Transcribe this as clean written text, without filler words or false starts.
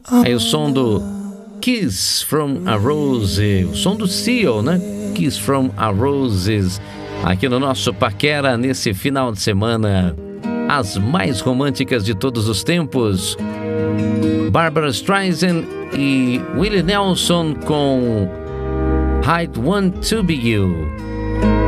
Aí o som do Kiss from a Rose, o som do Seal, né? Kiss from a Roses, aqui no nosso Paquera, nesse final de semana, as mais românticas de todos os tempos. Barbra Streisand e Willie Nelson com I Want to Be You.